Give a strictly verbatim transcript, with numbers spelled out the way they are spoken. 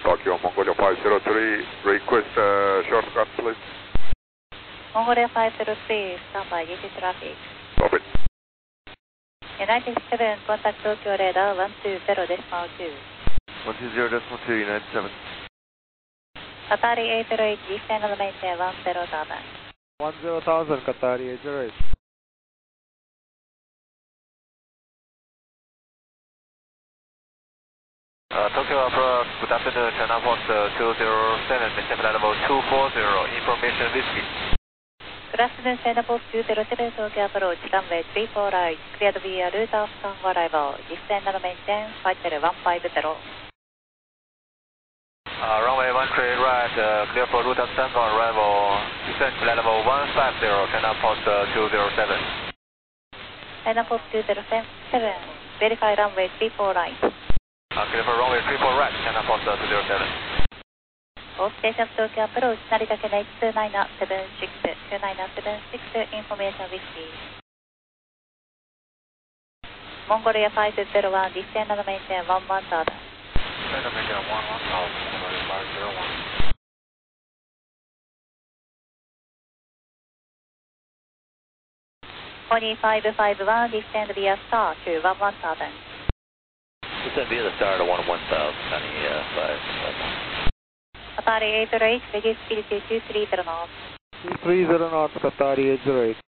Tokyo Mongolia five zero three, request uh, shortcut please. Mongolia five zero three, standby, this is traffic. Copy. United seven, contact Tokyo radar one two zero decimal two. one two zero decimal two, United seven. Qatari eight zero eight, descend and maintain one zero thousand. one zero thousand, Qatari eight zero eight. Uh, Tokyo approach, good afternoon, China Post uh, two zero seven, maintain flight level two four zero, information whiskey. Good afternoon, China Post two zero seven, Tokyo approach, runway three four right, cleared via route of Tango arrival, descend and maintain flight level one five zero. Uh, runway one three right, uh, clear for route of Tango arrival, descend flight level one five zero, China Post uh, two zero seven. China Post two zero seven, verify runway three four right. Uh, clear for runway three four right, China Post uh, two zero seven. All station Tokyo approach, Narita Kena two nine seven six, two nine seven six, information whiskey. Mongolia five zero one, descend and maintain one one thousand. Descend and maintain one one thousand, Mongolia five zero one. Pony five five one, descend via star to one one thousand. Descend via the star to one one thousand, Connie uh, five one. Qatari eight zero eight, reduce speed to two three zero knots. two three zero knots, Qatari eight zero eight.